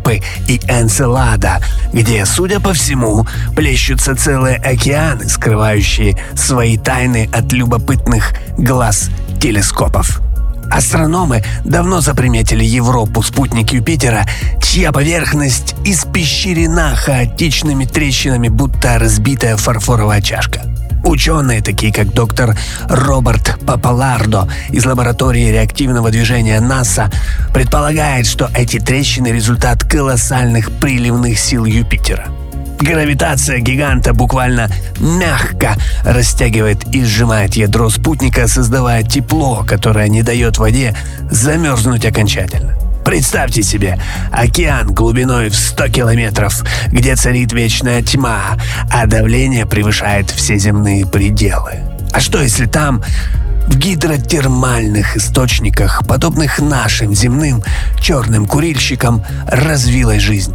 Европы и Энцелада, где, судя по всему, плещутся целые океаны, скрывающие свои тайны от любопытных глаз телескопов. Астрономы давно заприметили Европу, спутник Юпитера, чья поверхность испещрена хаотичными трещинами, будто разбитая фарфоровая чашка. Ученые, такие как доктор Роберт Папалардо из лаборатории реактивного движения НАСА, предполагают, что эти трещины – результат колоссальных приливных сил Юпитера. Гравитация гиганта буквально мягко растягивает и сжимает ядро спутника, создавая тепло, которое не дает воде замерзнуть окончательно. Представьте себе океан глубиной в 100 километров, где царит вечная тьма, а давление превышает все земные пределы. А что если там, в гидротермальных источниках, подобных нашим земным черным курильщикам, развилась жизнь?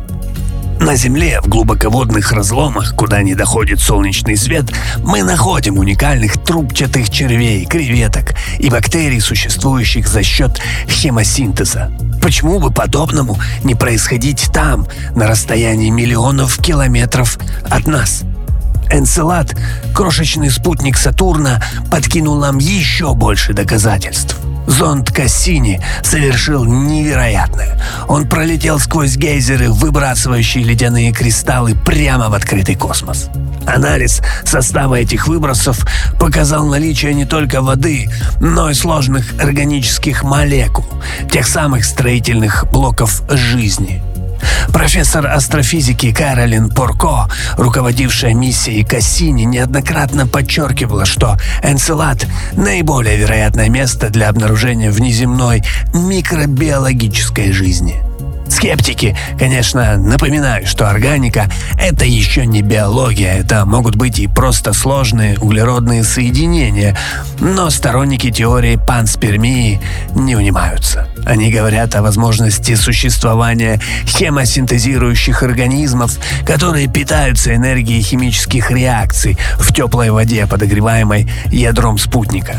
На Земле, в глубоководных разломах, куда не доходит солнечный свет, мы находим уникальных трубчатых червей, креветок и бактерий, существующих за счет хемосинтеза. Почему бы подобному не происходить там, на расстоянии миллионов километров от нас? Энцелад, крошечный спутник Сатурна, подкинул нам еще больше доказательств. Зонд Кассини совершил невероятное. Он пролетел сквозь гейзеры, выбрасывающие ледяные кристаллы прямо в открытый космос. Анализ состава этих выбросов показал наличие не только воды, но и сложных органических молекул, тех самых строительных блоков жизни. Профессор астрофизики Кэролин Порко, руководившая миссией Кассини, неоднократно подчеркивала, что Энцелад – наиболее вероятное место для обнаружения внеземной микробиологической жизни. Скептики, конечно, напоминают, что органика – это еще не биология, это могут быть и просто сложные углеродные соединения, но сторонники теории панспермии не унимаются. Они говорят о возможности существования хемосинтезирующих организмов, которые питаются энергией химических реакций в теплой воде, подогреваемой ядром спутника.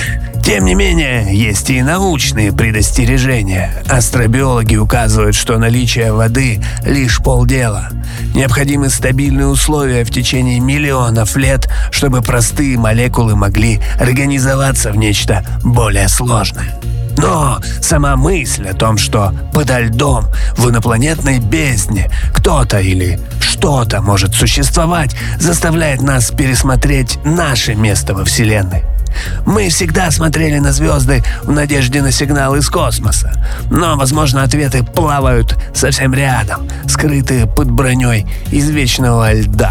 Тем не менее, есть и научные предостережения. Астробиологи указывают, что наличие воды – лишь полдела. Необходимы стабильные условия в течение миллионов лет, чтобы простые молекулы могли организоваться в нечто более сложное. Но сама мысль о том, что подо льдом в инопланетной бездне кто-то или что-то может существовать, заставляет нас пересмотреть наше место во Вселенной. Мы всегда смотрели на звезды в надежде на сигнал из космоса, но, возможно, ответы плавают совсем рядом, скрытые под броней из вечного льда.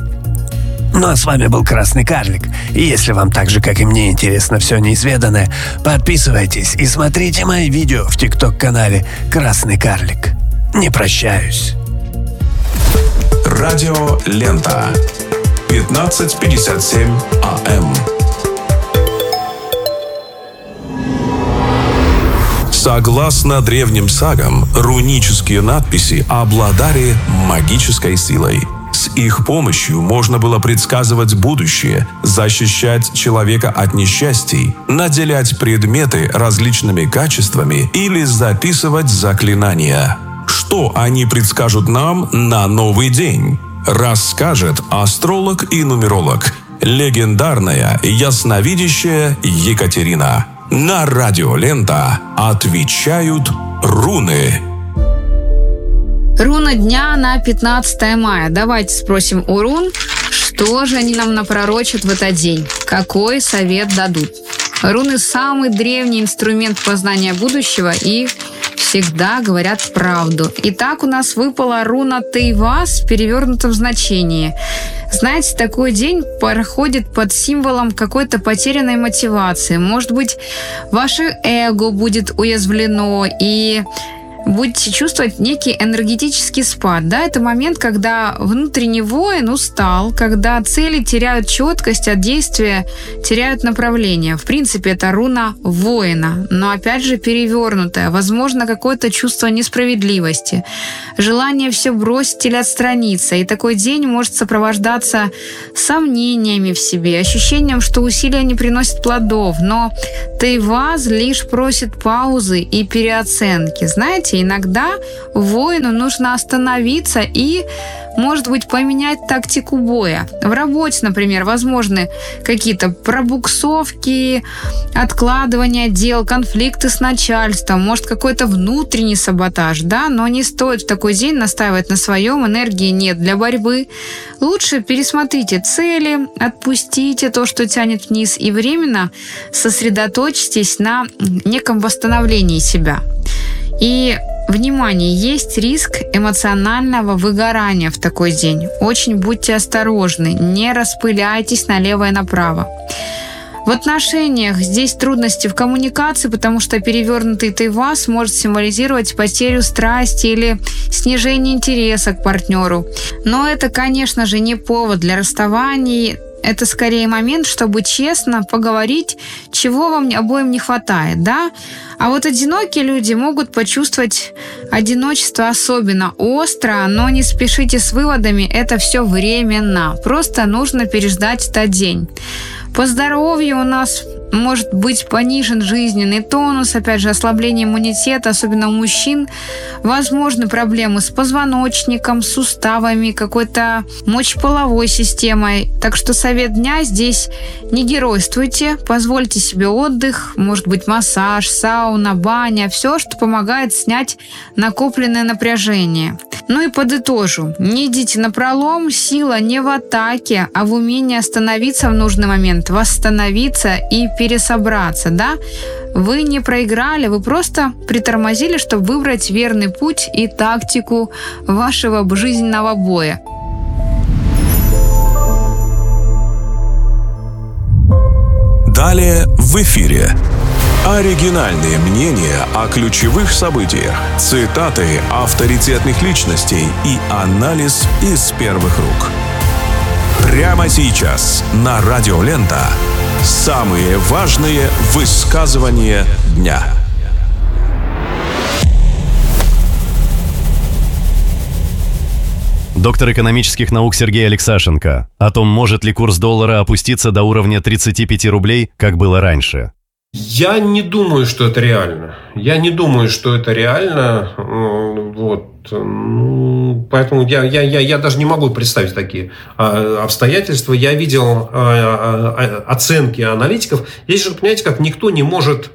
Ну а с вами был Красный Карлик, и если вам так же, как и мне, интересно все неизведанное, подписывайтесь и смотрите мои видео в ТикТок-канале Красный Карлик. Не прощаюсь. Радио Лента. 15:57 АМ. Согласно древним сагам, рунические надписи обладали магической силой. С их помощью можно было предсказывать будущее, защищать человека от несчастий, наделять предметы различными качествами или записывать заклинания. Что они предскажут нам на новый день? Расскажет астролог и нумеролог, легендарная ясновидящая Екатерина. На Радио Лента отвечают руны. Руна дня на 15 мая. Давайте спросим у рун, что же они нам напророчат в этот день. Какой совет дадут? Руны – самый древний инструмент познания будущего и всегда говорят правду. Итак, у нас выпала руна Тейвас в перевернутом значении. Знаете, такой день проходит под символом какой-то потерянной мотивации. Может быть, ваше эго будет уязвлено и будете чувствовать некий энергетический спад. Да, это момент, когда внутренний воин устал, когда цели теряют четкость, а действия теряют направление. В принципе, это руна воина, но опять же перевернутая. Возможно, какое-то чувство несправедливости, желание все бросить или отстраниться. И такой день может сопровождаться сомнениями в себе, ощущением, что усилия не приносят плодов. Но Тейваз лишь просит паузы и переоценки. Знаете, иногда воину нужно остановиться и, может быть, поменять тактику боя. В работе, например, возможны какие-то пробуксовки, откладывания дел, конфликты с начальством, может, какой-то внутренний саботаж, да, но не стоит в такой день настаивать на своем, энергии нет для борьбы. Лучше пересмотрите цели, отпустите то, что тянет вниз, и временно сосредоточьтесь на неком восстановлении себя. И, внимание, есть риск эмоционального выгорания в такой день. Очень будьте осторожны, не распыляйтесь налево и направо. В отношениях здесь трудности в коммуникации, потому что перевернутый тайвас может символизировать потерю страсти или снижение интереса к партнеру. Но это, конечно же, не повод для расставаний. Это скорее момент, чтобы честно поговорить, чего вам обоим не хватает, да? А вот одинокие люди могут почувствовать одиночество особенно остро, но не спешите с выводами, это все временно. Просто нужно переждать этот день. По здоровью у нас может быть понижен жизненный тонус, опять же, ослабление иммунитета, особенно у мужчин. Возможны проблемы с позвоночником, суставами, какой-то мочеполовой системой. Так что совет дня здесь: не геройствуйте, позвольте себе отдых, может быть, массаж, сауна, баня, все, что помогает снять накопленное напряжение. Ну и подытожу. Не идите напролом, сила не в атаке, а в умении остановиться в нужный момент, восстановиться и пересобраться, да? Вы не проиграли, вы просто притормозили, чтобы выбрать верный путь и тактику вашего жизненного боя. Далее в эфире. Оригинальные мнения о ключевых событиях, цитаты авторитетных личностей и анализ из первых рук. Прямо сейчас на Радио Лента самые важные высказывания дня. Доктор экономических наук Сергей Алексашенко о том, может ли курс доллара опуститься до уровня 35 рублей, как было раньше. Я не думаю, что это реально. Поэтому я даже не могу представить такие обстоятельства. Я видел оценки аналитиков. Здесь же, понимаете, как никто не может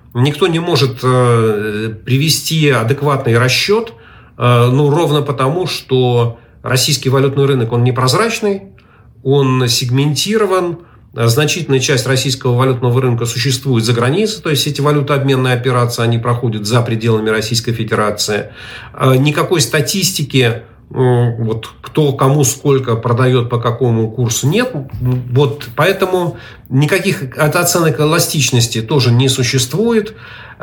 привести адекватный расчет, ровно потому, что российский валютный рынок, он непрозрачный, он сегментирован. Значительная часть российского валютного рынка существует за границей, то есть эти валютообменные операции, они проходят за пределами Российской Федерации. Никакой статистики, кто кому сколько продает, по какому курсу, нет. Поэтому никаких оценок эластичности тоже не существует.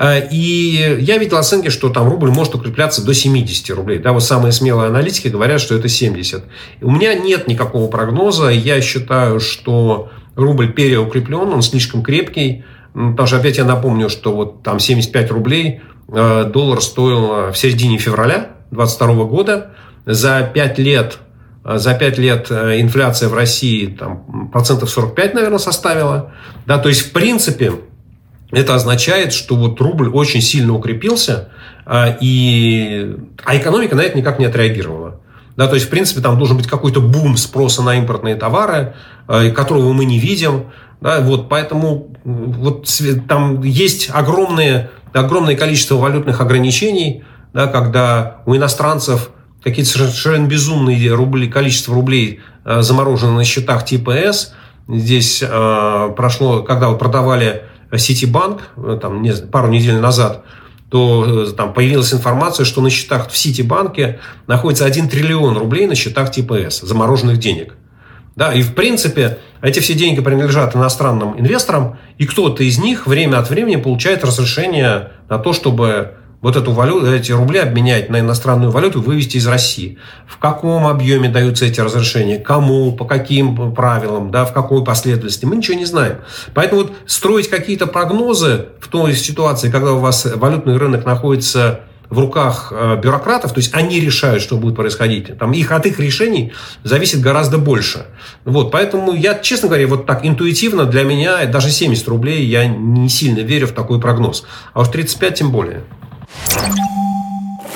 И я видел оценки, что там рубль может укрепляться до 70 рублей. Да, самые смелые аналитики говорят, что это 70. У меня нет никакого прогноза. Я считаю, что рубль переукреплен, он слишком крепкий. Потому что, опять я напомню, что там 75 рублей доллар стоил в середине февраля 2022 года. За 5 лет инфляция в России там, 45%, наверное, составила. Да, то есть, в принципе, это означает, что рубль очень сильно укрепился, а экономика на это никак не отреагировала. Да, то есть, в принципе, там должен быть какой-то бум спроса на импортные товары, которого мы не видим. Да, поэтому там есть огромное количество валютных ограничений, да, когда у иностранцев какие-то совершенно безумные количество рублей заморожено на счетах типа С. Здесь прошло, когда продавали Ситибанк пару недель назад, то там появилась информация, что на счетах в Ситибанке находится 1 триллион рублей на счетах типа С, замороженных денег. Да, и в принципе эти все деньги принадлежат иностранным инвесторам, и кто-то из них время от времени получает разрешение на то, чтобы эти рубли обменять на иностранную валюту и вывести из России. В каком объеме даются эти разрешения, кому, по каким правилам, да, в какой последовательности, мы ничего не знаем. Поэтому строить какие-то прогнозы в той ситуации, когда у вас валютный рынок находится в руках бюрократов, то есть они решают, что будет происходить, от их решений зависит гораздо больше. Поэтому я, честно говоря, так интуитивно для меня даже 70 рублей я не сильно верю в такой прогноз. А уж 35 тем более.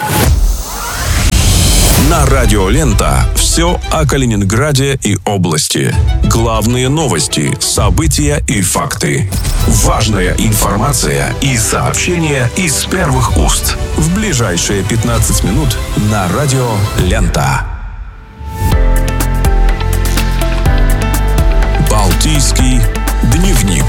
На радио «Лента» все о Калининграде и области. Главные новости, события и факты. Важная информация и сообщения из первых уст. В ближайшие 15 минут на радио «Лента». Балтийский дневник.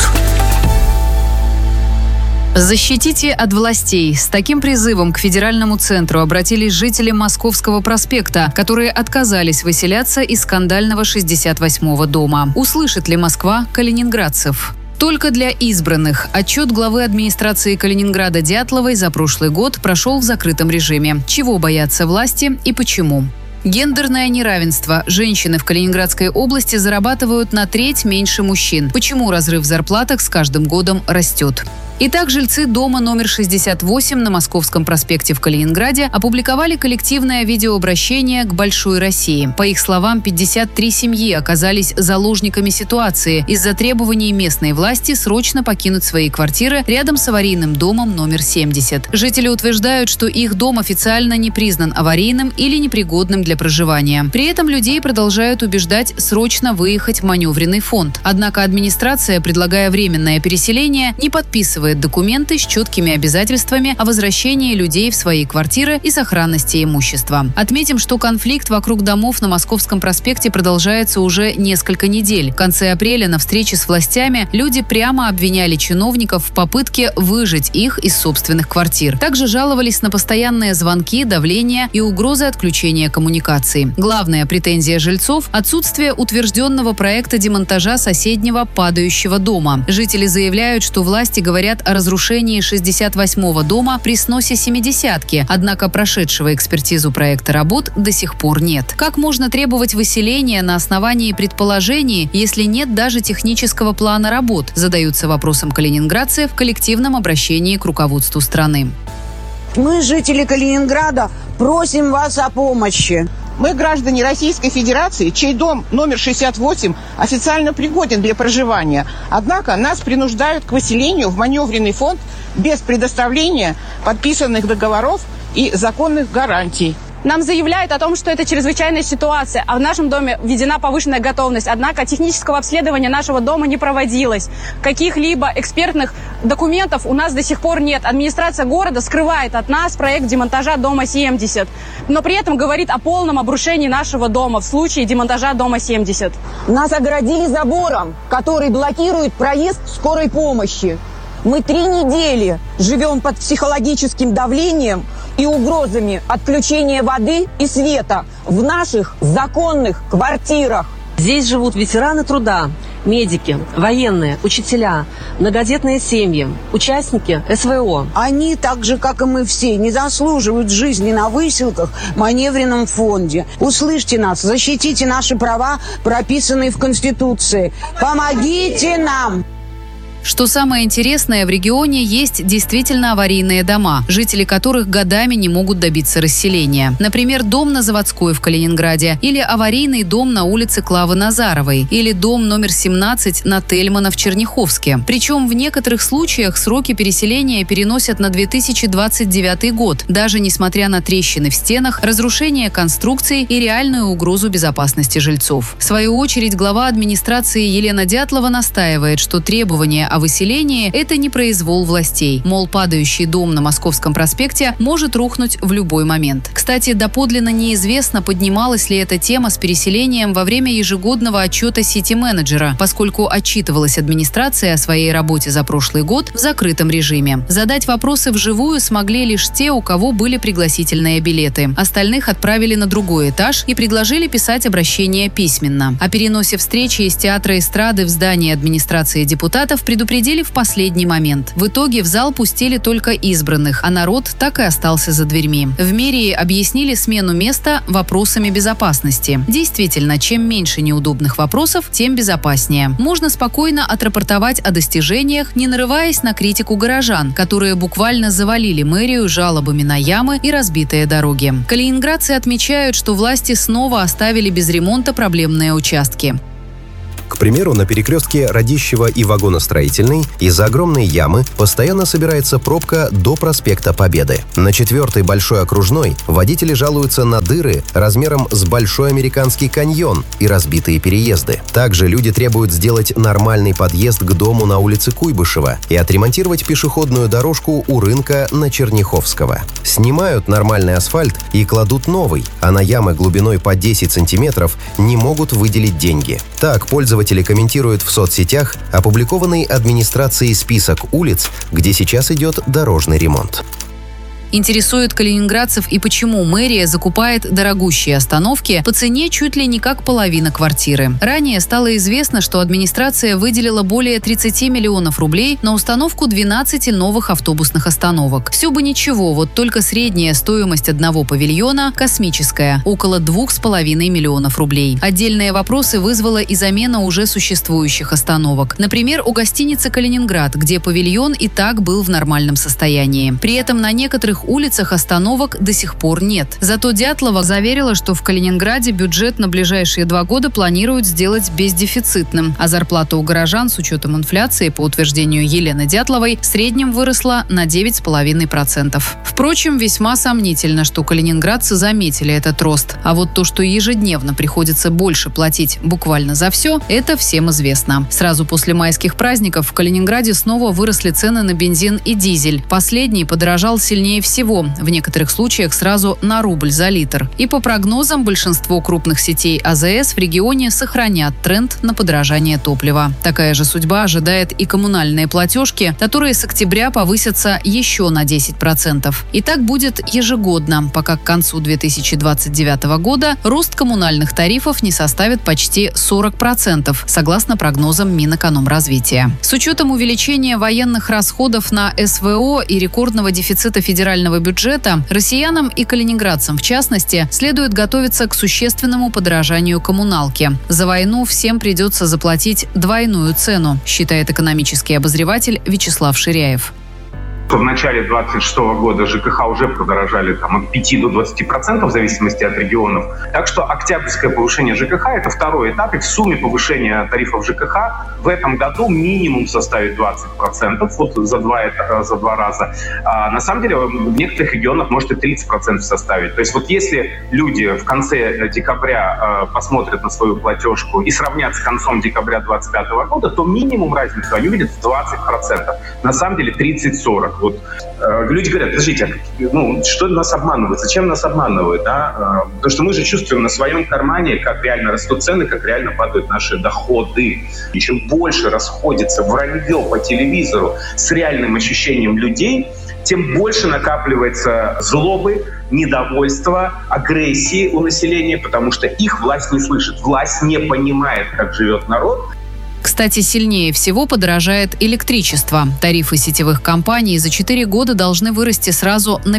Защитите от властей. С таким призывом к федеральному центру обратились жители Московского проспекта, которые отказались выселяться из скандального 68-го дома. Услышит ли Москва калининградцев? Только для избранных. Отчет главы администрации Калининграда Дятловой за прошлый год прошел в закрытом режиме. Чего боятся власти и почему? Гендерное неравенство. Женщины в Калининградской области зарабатывают на треть меньше мужчин. Почему разрыв в зарплатах с каждым годом растет? Итак, жильцы дома номер 68 на Московском проспекте в Калининграде опубликовали коллективное видеообращение к «Большой России». По их словам, 53 семьи оказались заложниками ситуации из-за требований местной власти срочно покинуть свои квартиры рядом с аварийным домом номер 70. Жители утверждают, что их дом официально не признан аварийным или непригодным для проживания. При этом людей продолжают убеждать срочно выехать в маневренный фонд. Однако администрация, предлагая временное переселение, не подписывает документы с четкими обязательствами о возвращении людей в свои квартиры и сохранности имущества. Отметим, что конфликт вокруг домов на Московском проспекте продолжается уже несколько недель. В конце апреля на встрече с властями люди прямо обвиняли чиновников в попытке выжать их из собственных квартир. Также жаловались на постоянные звонки, давление и угрозы отключения коммуникаций. Главная претензия жильцов – отсутствие утвержденного проекта демонтажа соседнего падающего дома. Жители заявляют, что власти говорят о разрушении 68-го дома при сносе 70-ки, однако прошедшего экспертизу проекта работ до сих пор нет. Как можно требовать выселения на основании предположений, если нет даже технического плана работ, задаются вопросом калининградцы в коллективном обращении к руководству страны. Мы, жители Калининграда, просим вас о помощи. Мы граждане Российской Федерации, чей дом номер 68 официально пригоден для проживания. Однако нас принуждают к выселению в маневренный фонд без предоставления подписанных договоров и законных гарантий. Нам заявляют о том, что это чрезвычайная ситуация, а в нашем доме введена повышенная готовность. Однако технического обследования нашего дома не проводилось. Каких-либо экспертных документов у нас до сих пор нет. Администрация города скрывает от нас проект демонтажа дома 70, но при этом говорит о полном обрушении нашего дома в случае демонтажа дома 70. Нас огородили забором, который блокирует проезд скорой помощи. Мы 3 недели живем под психологическим давлением и угрозами отключения воды и света в наших законных квартирах. Здесь живут ветераны труда, медики, военные, учителя, многодетные семьи, участники СВО. Они, так же, как и мы все, не заслуживают жизни на выселках в маневренном фонде. Услышьте нас, защитите наши права, прописанные в Конституции. Помогите нам! Что самое интересное, в регионе есть действительно аварийные дома, жители которых годами не могут добиться расселения. Например, дом на Заводской в Калининграде, или аварийный дом на улице Клавы Назаровой, или дом номер 17 на Тельмана в Черняховске. Причем в некоторых случаях сроки переселения переносят на 2029 год, даже несмотря на трещины в стенах, разрушение конструкций и реальную угрозу безопасности жильцов. В свою очередь, глава администрации Елена Дятлова настаивает, что требования о выселении – это не произвол властей. Мол, падающий дом на Московском проспекте может рухнуть в любой момент. Кстати, доподлинно неизвестно, поднималась ли эта тема с переселением во время ежегодного отчета сити-менеджера, поскольку отчитывалась администрация о своей работе за прошлый год в закрытом режиме. Задать вопросы вживую смогли лишь те, у кого были пригласительные билеты. Остальных отправили на другой этаж и предложили писать обращение письменно. О переносе встречи из театра эстрады в здание администрации депутатов предупредили в последний момент. В итоге в зал пустили только избранных, а народ так и остался за дверьми. В мэрии объяснили смену места вопросами безопасности. Действительно, чем меньше неудобных вопросов, тем безопаснее. Можно спокойно отрапортовать о достижениях, не нарываясь на критику горожан, которые буквально завалили мэрию жалобами на ямы и разбитые дороги. Калининградцы отмечают, что власти снова оставили без ремонта проблемные участки. К примеру, на перекрестке Радищева и Вагоностроительной из-за огромной ямы постоянно собирается пробка до проспекта Победы. На 4-й Большой окружной водители жалуются на дыры размером с Большой Американский каньон и разбитые переезды. Также люди требуют сделать нормальный подъезд к дому на улице Куйбышева и отремонтировать пешеходную дорожку у рынка на Черняховского. Снимают нормальный асфальт и кладут новый, а на ямы глубиной по 10 сантиметров не могут выделить деньги. Так пользователи комментируют в соцсетях опубликованный администрацией список улиц, где сейчас идет дорожный ремонт. Интересует калининградцев и почему мэрия закупает дорогущие остановки по цене чуть ли не как половина квартиры. Ранее стало известно, что администрация выделила более 30 миллионов рублей на установку 12 новых автобусных остановок. Все бы ничего, вот только средняя стоимость одного павильона космическая – около 2,5 миллионов рублей. Отдельные вопросы вызвала и замена уже существующих остановок. Например, у гостиницы «Калининград», где павильон и так был в нормальном состоянии. При этом на некоторых улицах остановок до сих пор нет. Зато Дятлова заверила, что в Калининграде бюджет на ближайшие 2 года планируют сделать бездефицитным, а зарплата у горожан с учетом инфляции, по утверждению Елены Дятловой, в среднем выросла на 9,5%. Впрочем, весьма сомнительно, что калининградцы заметили этот рост. А вот то, что ежедневно приходится больше платить буквально за все, это всем известно. Сразу после майских праздников в Калининграде снова выросли цены на бензин и дизель. Последний подорожал сильнее всего, в некоторых случаях сразу на рубль за литр. И по прогнозам, большинство крупных сетей АЗС в регионе сохранят тренд на подорожание топлива. Такая же судьба ожидает и коммунальные платежки, которые с октября повысятся еще на 10%. И так будет ежегодно, пока к концу 2029 года рост коммунальных тарифов не составит почти 40%, согласно прогнозам Минэкономразвития. С учетом увеличения военных расходов на СВО и рекордного дефицита федерального бюджета, россиянам и калининградцам в частности следует готовиться к существенному подорожанию коммуналки. За войну всем придется заплатить двойную цену, считает экономический обозреватель Вячеслав Ширяев. В начале 2026 года ЖКХ уже подорожали от 5 до 20% в зависимости от регионов. Так что октябрьское повышение ЖКХ – это второй этап. И в сумме повышения тарифов ЖКХ в этом году минимум составит 20%, вот за два раза. А на самом деле в некоторых регионах может и 30% составить. То есть вот если люди в конце декабря посмотрят на свою платежку и сравнят с концом декабря 2025 года, то минимум разницу они увидят в 20%. На самом деле 30-40%. Вот люди говорят: подождите, что нас обманывают? Зачем нас обманывают? Да? Потому что мы же чувствуем на своем кармане, как реально растут цены, как реально падают наши доходы. И чем больше расходится вранье по телевизору с реальным ощущением людей, тем больше накапливается злобы, недовольства, агрессии у населения, потому что их власть не слышит. Власть не понимает, как живет народ. Кстати, сильнее всего подорожает электричество. Тарифы сетевых компаний за 4 года должны вырасти сразу на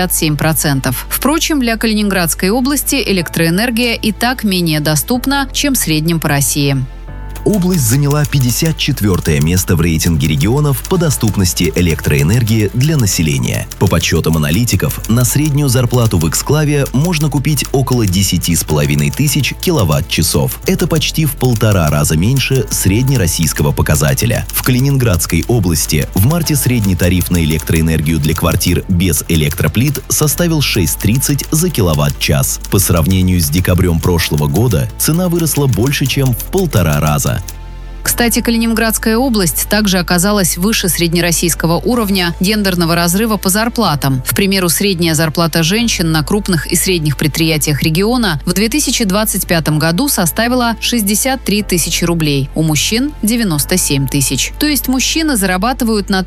57%. Впрочем, для Калининградской области электроэнергия и так менее доступна, чем в среднем по России. Область заняла 54-е место в рейтинге регионов по доступности электроэнергии для населения. По подсчетам аналитиков, на среднюю зарплату в эксклаве можно купить около 10,5 тысяч киловатт-часов. Это почти в 1,5 раза меньше среднероссийского показателя. В Калининградской области в марте средний тариф на электроэнергию для квартир без электроплит составил 6,30 за киловатт-час. По сравнению с декабрем прошлого года цена выросла больше, чем в 1,5 раза. Кстати, Калининградская область также оказалась выше среднероссийского уровня гендерного разрыва по зарплатам. К примеру, средняя зарплата женщин на крупных и средних предприятиях региона в 2025 году составила 63 тысячи рублей, у мужчин – 97 тысяч. То есть мужчины зарабатывают на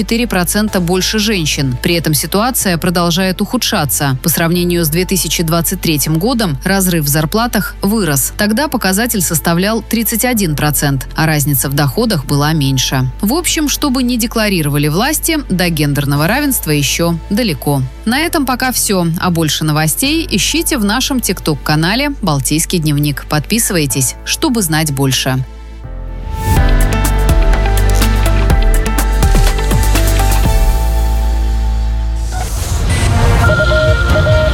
34% больше женщин. При этом ситуация продолжает ухудшаться. По сравнению с 2023 годом разрыв в зарплатах вырос. Тогда показатель составлял 31%. А разница в доходах была меньше. В общем, что бы ни декларировали власти, до гендерного равенства еще далеко. На этом пока все. А больше новостей ищите в нашем ТикТок-канале «Балтийский дневник». Подписывайтесь, чтобы знать больше.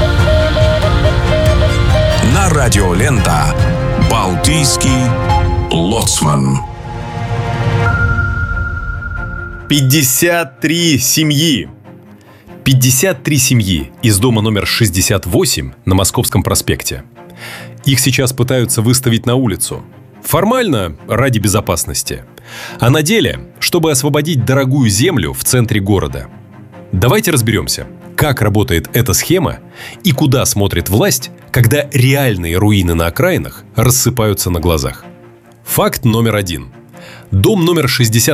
На радио Лента «Балтийский Лоцман. 53 семьи. 53 семьи из дома номер 68 на Московском проспекте. Их сейчас пытаются выставить на улицу. Формально ради безопасности, а на деле, чтобы освободить дорогую землю в центре города. Давайте разберемся, как работает эта схема и куда смотрит власть, когда реальные руины на окраинах рассыпаются на глазах. Факт номер 1. Дом номер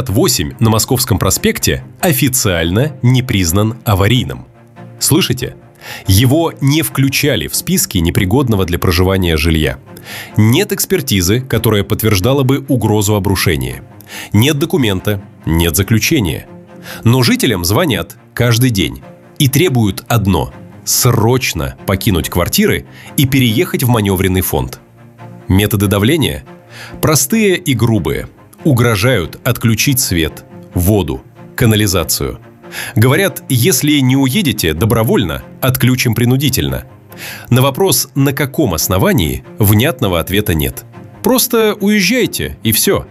68 на Московском проспекте официально не признан аварийным. Слышите? Его не включали в списки непригодного для проживания жилья. Нет экспертизы, которая подтверждала бы угрозу обрушения. Нет документа, нет заключения. Но жителям звонят каждый день и требуют одно – срочно покинуть квартиры и переехать в маневренный фонд. Методы давления? Простые и грубые. Угрожают отключить свет, воду, канализацию. Говорят, если не уедете добровольно, отключим принудительно. На вопрос, на каком основании, внятного ответа нет. Просто уезжайте, и все.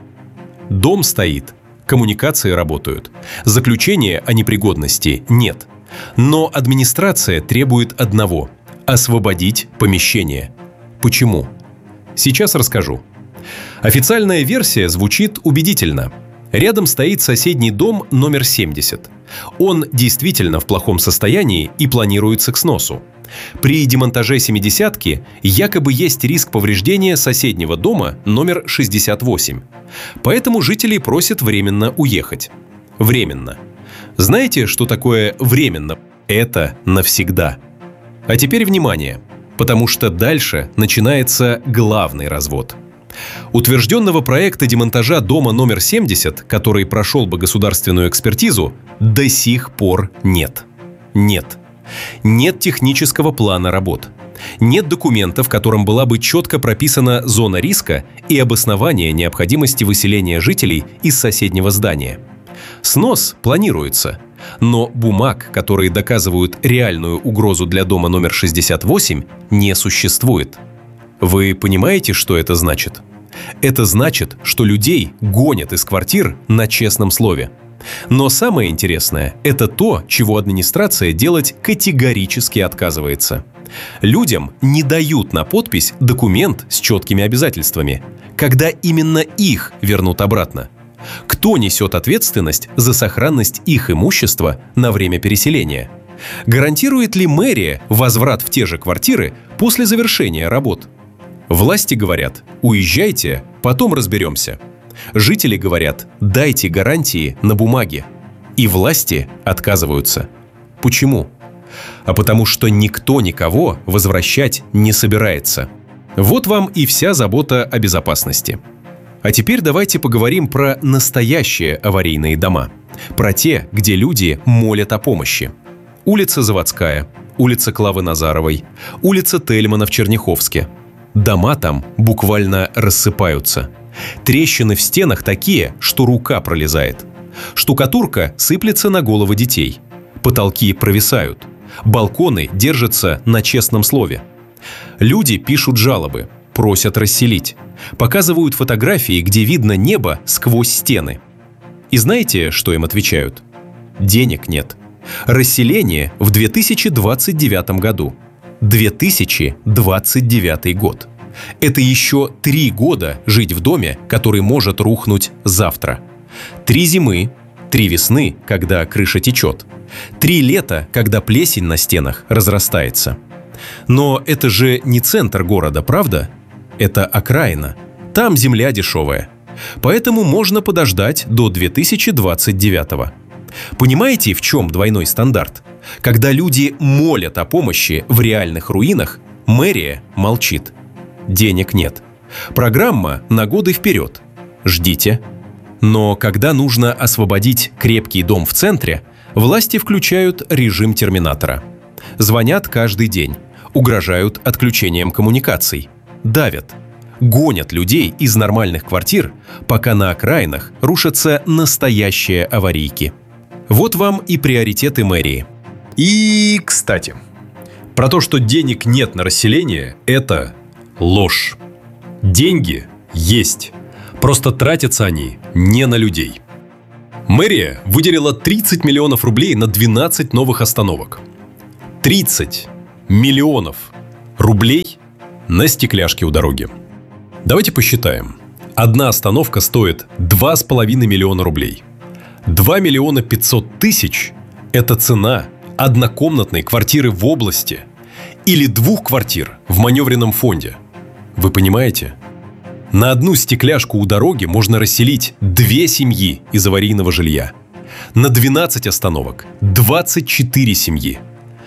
Дом стоит, коммуникации работают, заключения о непригодности нет. Но администрация требует одного – освободить помещение. Почему? Сейчас расскажу. Официальная версия звучит убедительно. Рядом стоит соседний дом номер 70. Он действительно в плохом состоянии и планируется к сносу. При демонтаже 70-ки якобы есть риск повреждения соседнего дома номер 68. Поэтому жители просят временно уехать. Временно. Знаете, что такое временно? Это навсегда. А теперь внимание, потому что дальше начинается главный развод. Утвержденного проекта демонтажа дома номер 70, который прошел бы государственную экспертизу, до сих пор нет. Нет. Нет технического плана работ. Нет документа, в котором была бы четко прописана зона риска и обоснование необходимости выселения жителей из соседнего здания. Снос планируется, но бумаг, которые доказывают реальную угрозу для дома номер 68, не существует. Вы понимаете, что это значит? Это значит, что людей гонят из квартир на честном слове. Но самое интересное – это то, чего администрация делать категорически отказывается. Людям не дают на подпись документ с четкими обязательствами, когда именно их вернут обратно. Кто несет ответственность за сохранность их имущества на время переселения? Гарантирует ли мэрия возврат в те же квартиры после завершения работ? Власти говорят: уезжайте, потом разберемся. Жители говорят: дайте гарантии на бумаге. И власти отказываются. Почему? А потому что никто никого возвращать не собирается. Вот вам и вся забота о безопасности. А теперь давайте поговорим про настоящие аварийные дома. Про те, где люди молят о помощи. Улица Заводская, улица Клавы Назаровой, улица Тельмана в Черняховске. Дома там буквально рассыпаются. Трещины в стенах такие, что рука пролезает. Штукатурка сыплется на головы детей. Потолки провисают. Балконы держатся на честном слове. Люди пишут жалобы, просят расселить. Показывают фотографии, где видно небо сквозь стены. И знаете, что им отвечают? Денег нет. Расселение в 2029 году. 2029 год. Это еще 3 года жить в доме, который может рухнуть завтра. 3 зимы, 3 весны, когда крыша течет. 3 лета, когда плесень на стенах разрастается. Но это же не центр города, правда? Это окраина. Там земля дешевая. Поэтому можно подождать до 2029. Понимаете, в чем двойной стандарт? Когда люди молят о помощи в реальных руинах, мэрия молчит. Денег нет. Программа на годы вперед. Ждите. Но когда нужно освободить крепкий дом в центре, власти включают режим терминатора. Звонят каждый день, угрожают отключением коммуникаций, давят, гонят людей из нормальных квартир, пока на окраинах рушатся настоящие аварийки. Вот вам и приоритеты мэрии. И, кстати, про то, что денег нет на расселение – это ложь. Деньги есть. Просто тратятся они не на людей. Мэрия выделила 30 миллионов рублей на 12 новых остановок. 30 миллионов рублей на стекляшки у дороги. Давайте посчитаем. Одна остановка стоит 2,5 миллиона рублей. 2 миллиона 500 тысяч – это цена однокомнатной квартиры в области или 2 квартир в маневренном фонде. Вы понимаете? На одну стекляшку у дороги можно расселить 2 семьи из аварийного жилья. На 12 остановок – 24 семьи.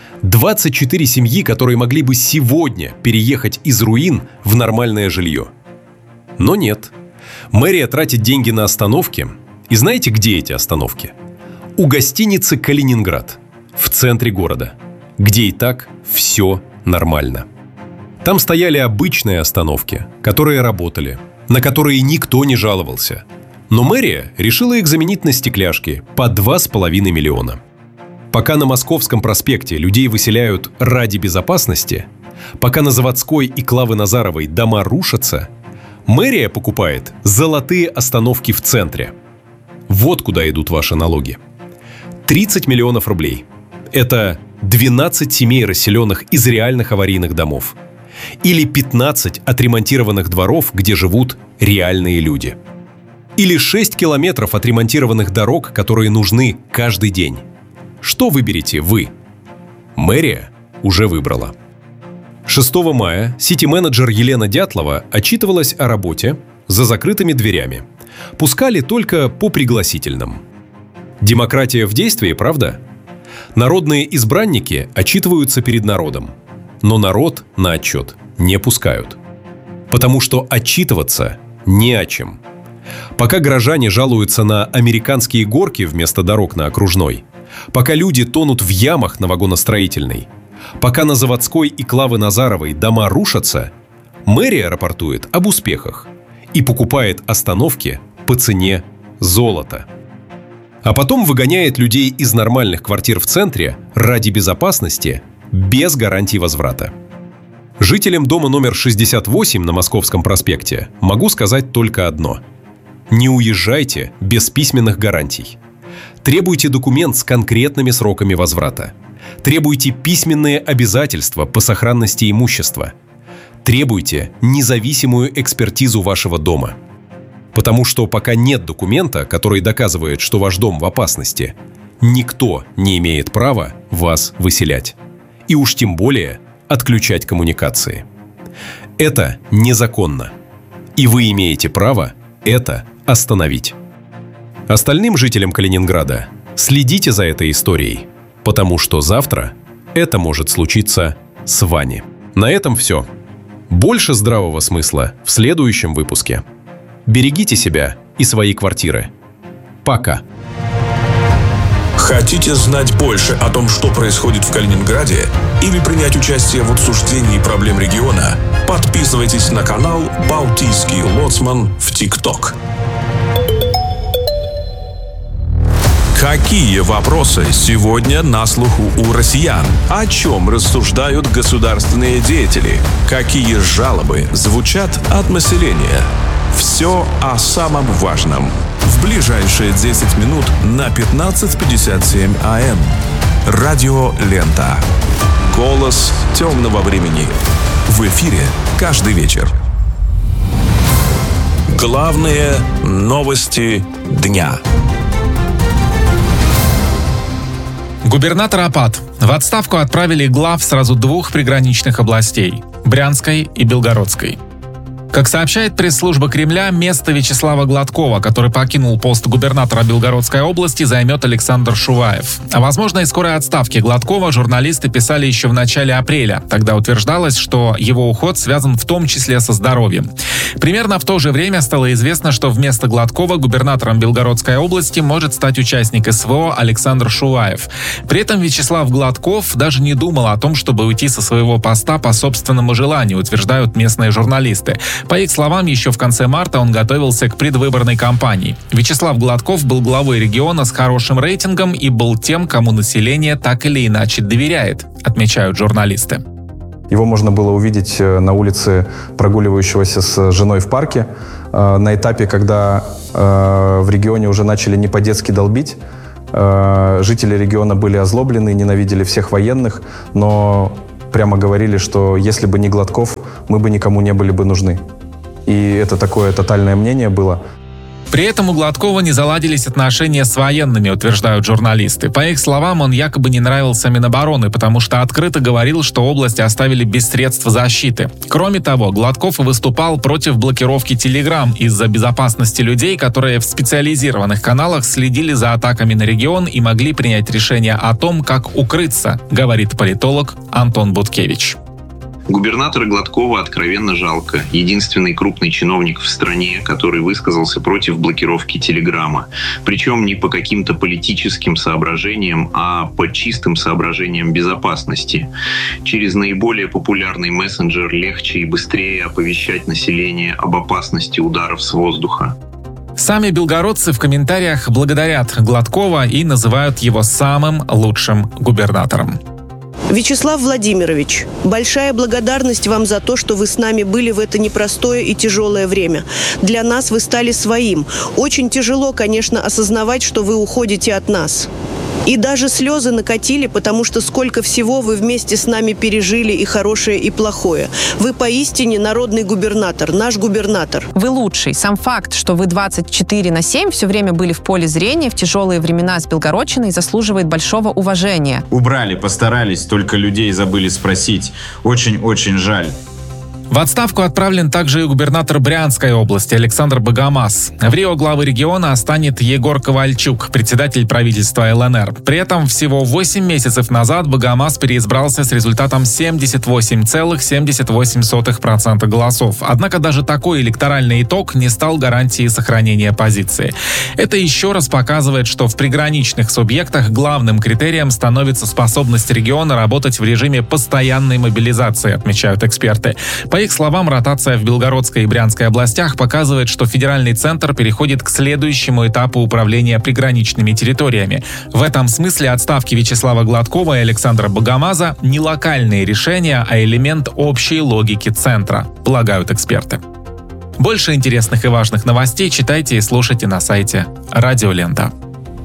24 семьи, которые могли бы сегодня переехать из руин в нормальное жилье. Но нет. Мэрия тратит деньги на остановки. И знаете, где эти остановки? У гостиницы «Калининград» в центре города, где и так все нормально. Там стояли обычные остановки, которые работали, на которые никто не жаловался. Но мэрия решила их заменить на стекляшки по 2,5 миллиона. Пока на Московском проспекте людей выселяют ради безопасности, пока на Заводской и Клавы Назаровой дома рушатся, мэрия покупает золотые остановки в центре. Вот куда идут ваши налоги. 30 миллионов рублей – это 12 семей, расселенных из реальных аварийных домов. Или 15 отремонтированных дворов, где живут реальные люди. Или 6 километров отремонтированных дорог, которые нужны каждый день. Что выберете вы? Мэрия уже выбрала. 6 мая сити-менеджер Елена Дятлова отчитывалась о работе за закрытыми дверями. Пускали только по пригласительным. Демократия в действии, правда? Народные избранники отчитываются перед народом. Но народ на отчет не пускают. Потому что отчитываться не о чем. Пока горожане жалуются на американские горки вместо дорог на Окружной, пока люди тонут в ямах на Вагоностроительной, пока на Заводской и Клавы Назаровой дома рушатся, мэрия рапортует об успехах и покупает остановки по цене золота. А потом выгоняет людей из нормальных квартир в центре ради безопасности без гарантии возврата. Жителям дома номер 68 на Московском проспекте могу сказать только одно. Не уезжайте без письменных гарантий. Требуйте документ с конкретными сроками возврата. Требуйте письменные обязательства по сохранности имущества. Требуйте независимую экспертизу вашего дома. Потому что пока нет документа, который доказывает, что ваш дом в опасности, никто не имеет права вас выселять. И уж тем более отключать коммуникации. Это незаконно. И вы имеете право это остановить. Остальным жителям Калининграда следите за этой историей, потому что завтра это может случиться с вами. На этом все. Больше здравого смысла в следующем выпуске. Берегите себя и свои квартиры. Пока. Хотите знать больше о том, что происходит в Калининграде, или принять участие в обсуждении проблем региона? Подписывайтесь на канал «Балтийский лоцман» в ТикТок. Какие вопросы сегодня на слуху у россиян? О чем рассуждают государственные деятели? Какие жалобы звучат от населения? Все о самом важном. В ближайшие 10 минут на 15:57 АМ. Радио Лента. Голос темного времени. В эфире каждый вечер. Главные новости дня. Губернатор Апат. В отставку отправили глав сразу 2 приграничных областей – Брянской и Белгородской. Как сообщает пресс-служба Кремля, место Вячеслава Гладкова, который покинул пост губернатора Белгородской области, займет Александр Шуваев. О возможной скорой отставке Гладкова журналисты писали еще в начале апреля. Тогда утверждалось, что его уход связан в том числе со здоровьем. Примерно в то же время стало известно, что вместо Гладкова губернатором Белгородской области может стать участник СВО Александр Шуваев. При этом Вячеслав Гладков даже не думал о том, чтобы уйти со своего поста по собственному желанию, утверждают местные журналисты. По их словам, еще в конце марта он готовился к предвыборной кампании. Вячеслав Гладков был главой региона с хорошим рейтингом и был тем, кому население так или иначе доверяет, отмечают журналисты. Его можно было увидеть на улице, прогуливающегося с женой в парке. На этапе, когда в регионе уже начали не по-детски долбить, жители региона были озлоблены, ненавидели всех военных, но прямо говорили, что если бы не Гладков, мы бы никому не были бы нужны. И это такое тотальное мнение было. При этом у Гладкова не заладились отношения с военными, утверждают журналисты. По их словам, он якобы не нравился Минобороны, потому что открыто говорил, что область оставили без средств защиты. Кроме того, Гладков выступал против блокировки Telegram из-за безопасности людей, которые в специализированных каналах следили за атаками на регион и могли принять решение о том, как укрыться, говорит политолог Антон Буткевич. Губернатора Гладкова откровенно жалко. Единственный крупный чиновник в стране, который высказался против блокировки Телеграма. Причем не по каким-то политическим соображениям, а по чистым соображениям безопасности. Через наиболее популярный мессенджер легче и быстрее оповещать население об опасности ударов с воздуха. Сами белгородцы в комментариях благодарят Гладкова и называют его самым лучшим губернатором. Вячеслав Владимирович, большая благодарность вам за то, что вы с нами были в это непростое и тяжелое время. Для нас вы стали своим. Очень тяжело, конечно, осознавать, что вы уходите от нас. И даже слезы накатили, потому что сколько всего вы вместе с нами пережили, и хорошее, и плохое. Вы поистине народный губернатор, наш губернатор. Вы лучший. Сам факт, что вы 24/7 все время были в поле зрения в тяжелые времена с Белгородчиной, заслуживает большого уважения. Убрали, постарались, только людей забыли спросить. Очень-очень жаль. В отставку отправлен также и губернатор Брянской области Александр Богомаз. В Рио главы региона станет Егор Ковальчук, председатель правительства ЛНР. При этом всего 8 месяцев назад Богомаз переизбрался с результатом 78,78% голосов. Однако даже такой электоральный итог не стал гарантией сохранения позиции. Это еще раз показывает, что в приграничных субъектах главным критерием становится способность региона работать в режиме постоянной мобилизации, отмечают эксперты. По их словам, ротация в Белгородской и Брянской областях показывает, что федеральный центр переходит к следующему этапу управления приграничными территориями. В этом смысле отставки Вячеслава Гладкова и Александра Богомаза не локальные решения, а элемент общей логики центра, полагают эксперты. Больше интересных и важных новостей читайте и слушайте на сайте Радио Лента.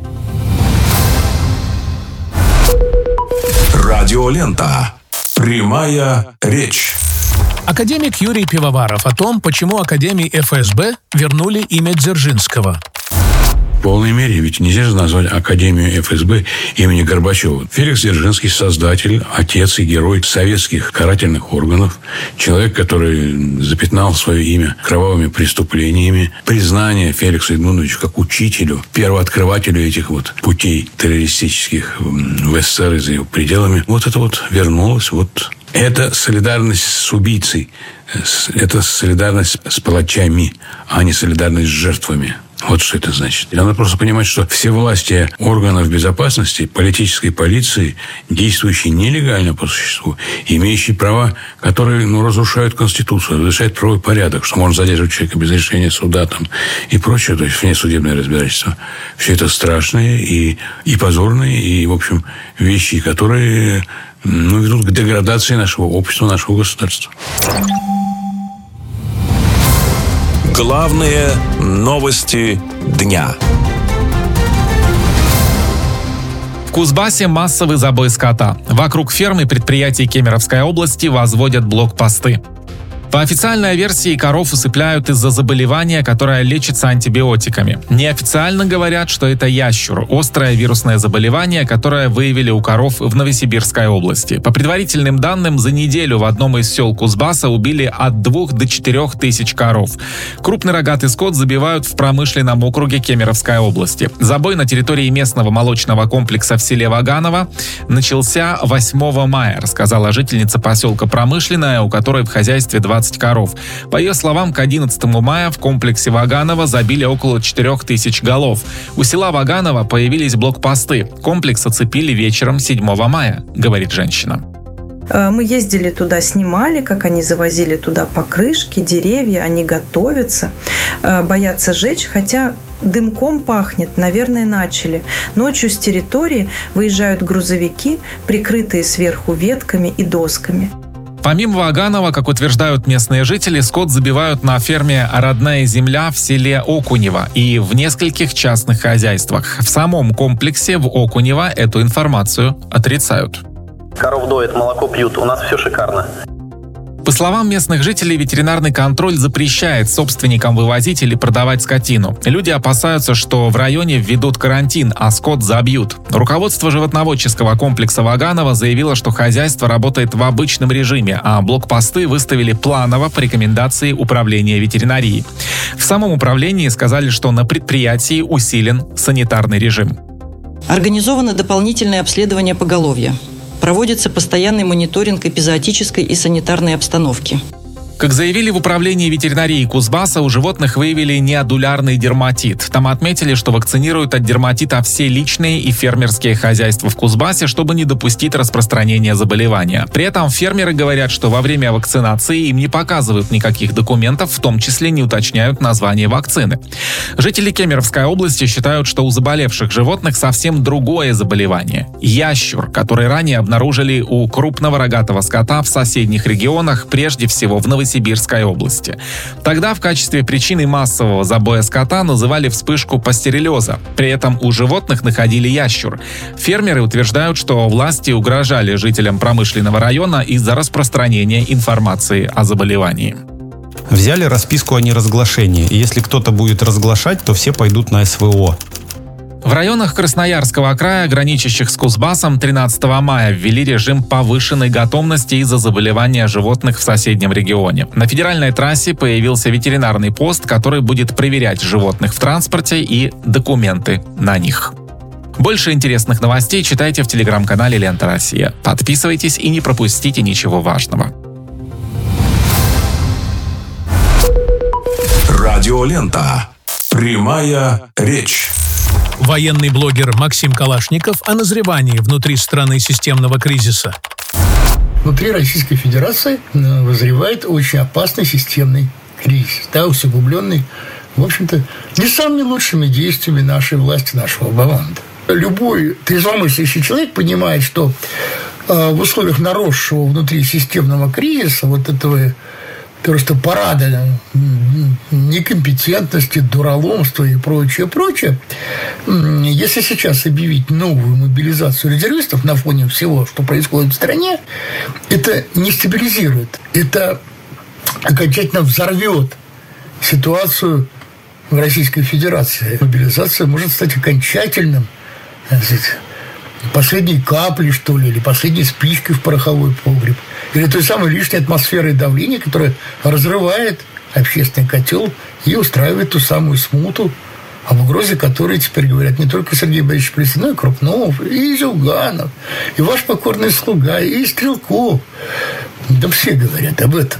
Радио Лента. Прямая речь. Академик Юрий Пивоваров о том, почему Академии ФСБ вернули имя Дзержинского. В полной мере, ведь нельзя же назвать Академию ФСБ имени Горбачева. Феликс Дзержинский – создатель, отец и герой советских карательных органов. Человек, который запятнал свое имя кровавыми преступлениями. Признание Феликса Эдмундовича как учителю, первооткрывателю этих вот путей террористических в СССР и за его пределами. Вот это вот вернулось, вот. Это солидарность с убийцей, это солидарность с палачами, а не солидарность с жертвами. Вот что это значит. И надо просто понимать, что все власти органов безопасности, политической полиции, действующие нелегально по существу, имеющие права, которые разрушают Конституцию, разрушают правовой порядок, что можно задерживать человека без решения суда там, и прочее, то есть внесудебное разбирательство. Все это страшные и позорные, и, в общем, вещи, которые ведут к деградации нашего общества, нашего государства. Главные новости дня. В Кузбассе массовый забой скота. Вокруг фермы предприятий Кемеровской области возводят блокпосты. По официальной версии, коров усыпляют из-за заболевания, которое лечится антибиотиками. Неофициально говорят, что это ящур, острое вирусное заболевание, которое выявили у коров в Новосибирской области. По предварительным данным, за неделю в одном из сел Кузбасса убили от 2 до 4 тысяч коров. Крупный рогатый скот забивают в промышленном округе Кемеровской области. Забой на территории местного молочного комплекса в селе Ваганово начался 8 мая, рассказала жительница поселка Промышленное, у которой в хозяйстве 20 коров. По ее словам, к 11 мая в комплексе Ваганово забили около 4 тысяч голов. У села Ваганово появились блокпосты. Комплекс оцепили вечером 7 мая, говорит женщина. Мы ездили туда, снимали, как они завозили туда покрышки, деревья, они готовятся, боятся жечь, хотя дымком пахнет, наверное, начали. Ночью с территории выезжают грузовики, прикрытые сверху ветками и досками. Помимо Ваганова, как утверждают местные жители, скот забивают на ферме «Родная земля» в селе Окунево и в нескольких частных хозяйствах. В самом комплексе в Окунево эту информацию отрицают. Коров доят, молоко пьют, у нас все шикарно. По словам местных жителей, ветеринарный контроль запрещает собственникам вывозить или продавать скотину. Люди опасаются, что в районе введут карантин, а скот забьют. Руководство животноводческого комплекса Ваганова заявило, что хозяйство работает в обычном режиме, а блокпосты выставили планово по рекомендации управления ветеринарии. В самом управлении сказали, что на предприятии усилен санитарный режим. Организовано дополнительное обследование поголовья. Проводится постоянный мониторинг эпизоотической и санитарной обстановки. Как заявили в управлении ветеринарии Кузбасса, у животных выявили неодулярный дерматит. Там отметили, что вакцинируют от дерматита все личные и фермерские хозяйства в Кузбассе, чтобы не допустить распространения заболевания. При этом фермеры говорят, что во время вакцинации им не показывают никаких документов, в том числе не уточняют название вакцины. Жители Кемеровской области считают, что у заболевших животных совсем другое заболевание – ящур, который ранее обнаружили у крупного рогатого скота в соседних регионах, прежде всего в Новосибирской области. Тогда в качестве причины массового забоя скота называли вспышку пастереллеза. При этом у животных находили ящур. Фермеры утверждают, что власти угрожали жителям промышленного района из-за распространения информации о заболевании. Взяли расписку о неразглашении, и если кто-то будет разглашать, то все пойдут на СВО. В районах Красноярского края, граничащих с Кузбассом, 13 мая ввели режим повышенной готовности из-за заболевания животных в соседнем регионе. На федеральной трассе появился ветеринарный пост, который будет проверять животных в транспорте и документы на них. Больше интересных новостей читайте в телеграм-канале «Лента Россия». Подписывайтесь и не пропустите ничего важного. Радиолента. Прямая речь. Военный блогер Максим Калашников о назревании внутри страны системного кризиса. Внутри Российской Федерации вызревает очень опасный системный кризис, усугубленный, в общем-то, не самыми лучшими действиями нашей власти, нашего баланса. Любой трезвомыслящий человек понимает, что в условиях наросшего внутри системного кризиса вот этого просто парада некомпетентности, дураломства и прочее, если сейчас объявить новую мобилизацию резервистов на фоне всего, что происходит в стране, это не стабилизирует, это окончательно взорвет ситуацию в Российской Федерации. Мобилизация может стать окончательным, последней каплей, что ли, или последней спичкой в пороховой погреб, или той самой лишней атмосферой давления, которая разрывает общественный котел и устраивает ту самую смуту, об угрозе которой теперь говорят не только Сергей Борисович Плесин, но и Крупнов, и Зюганов, и ваш покорный слуга, и Стрелков. Да все говорят об этом.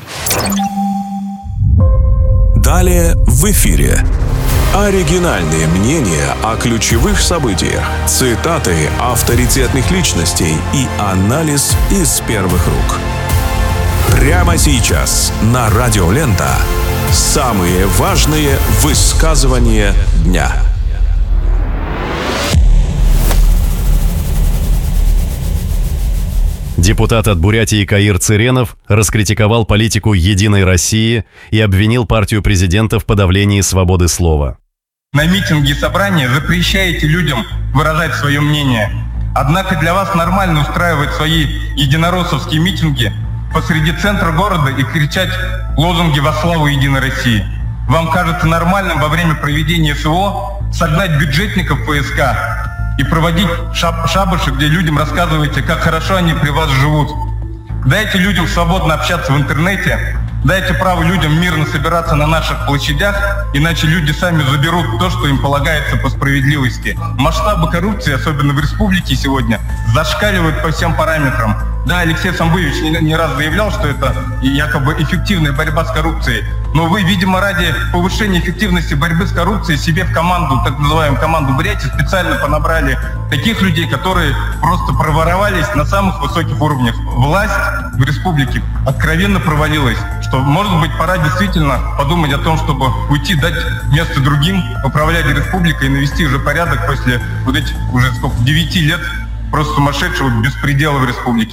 Далее в эфире. Оригинальные мнения о ключевых событиях, цитаты авторитетных личностей и анализ из первых рук. Прямо сейчас на Радио Лента самые важные высказывания дня. Депутат от Бурятии Каир Цыренов раскритиковал политику «Единой России» и обвинил партию президента в подавлении свободы слова. На митинги и собрания запрещаете людям выражать свое мнение. Однако для вас нормально устраивать свои единороссовские митинги посреди центра города и кричать лозунги во славу Единой России. Вам кажется нормальным во время проведения СВО согнать бюджетников ФСК и проводить шабаши, где людям рассказываете, как хорошо они при вас живут. Дайте людям свободно общаться в интернете, дайте право людям мирно собираться на наших площадях, иначе люди сами заберут то, что им полагается по справедливости. Масштабы коррупции, особенно в республике сегодня, зашкаливают по всем параметрам. Да, Алексей Самбуевич не раз заявлял, что это якобы эффективная борьба с коррупцией. Но вы, видимо, ради повышения эффективности борьбы с коррупцией себе в команду, так называемую команду Бурятии, специально понабрали таких людей, которые просто проворовались на самых высоких уровнях. Власть в республике откровенно провалилась, что, может быть, пора действительно подумать о том, чтобы уйти, дать место другим, управлять республикой и навести уже порядок после вот этих уже 9 лет просто сумасшедшего беспредела в республике.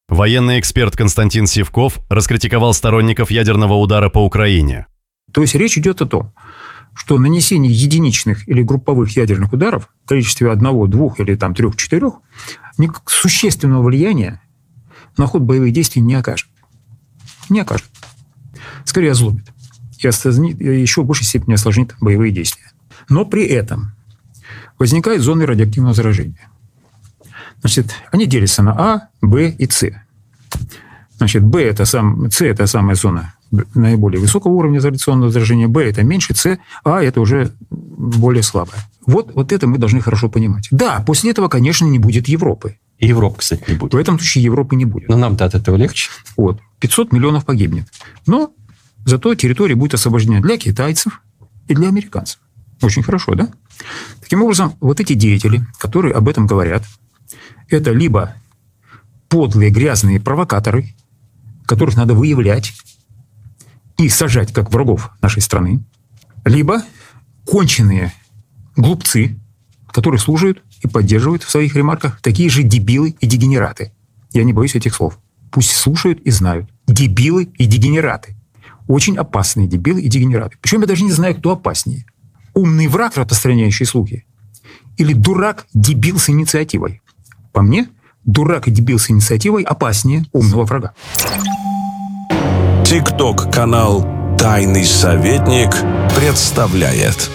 Военный эксперт Константин Сивков раскритиковал сторонников ядерного удара по Украине. То есть речь идет о том, что нанесение единичных или групповых ядерных ударов в количестве 1, 2 или 3, 4 существенного влияния на ход боевых действий не окажет. Не окажет. Скорее озлобит. И еще в большей степени осложнит боевые действия. Но при этом возникают зоны радиоактивного заражения. Значит, они делятся на А, Б и С. Значит, С – это самая зона наиболее высокого уровня радиационного заражения, Б – это меньше, С, А – это уже более слабое. Вот это мы должны хорошо понимать. Да, после этого, конечно, не будет Европы. И Европы, кстати, не будет. В этом случае Европы не будет. Но нам-то от этого легче. 500 миллионов погибнет. Но зато территория будет освобождена для китайцев и для американцев. Очень хорошо, да? Таким образом, вот эти деятели, которые об этом говорят, это либо подлые, грязные провокаторы, которых надо выявлять и сажать как врагов нашей страны, либо конченые глупцы, которые слушают и поддерживают в своих ремарках такие же дебилы и дегенераты. Я не боюсь этих слов. Пусть слушают и знают. Дебилы и дегенераты. Очень опасные дебилы и дегенераты. Причем я даже не знаю, кто опаснее. Умный враг, распространяющий слухи, или дурак-дебил с инициативой. По мне, дурак и дебил с инициативой опаснее умного врага. ТикТок-канал «Тайный советник» представляет.